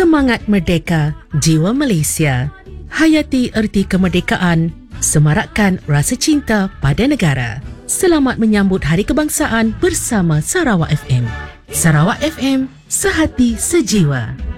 Semangat merdeka, jiwa Malaysia. Hayati erti kemerdekaan, semarakkan rasa cinta pada negara. Selamat menyambut Hari Kebangsaan bersama Sarawak FM. Sarawak FM, sehati sejiwa.